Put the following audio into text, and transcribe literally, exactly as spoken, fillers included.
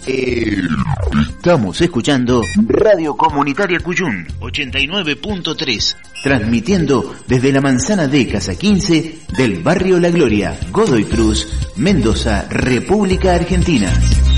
Estamos escuchando Radio Comunitaria Cuyún ochenta y nueve punto tres, transmitiendo desde la manzana de Casa quince del barrio La Gloria, Godoy Cruz, Mendoza, República Argentina.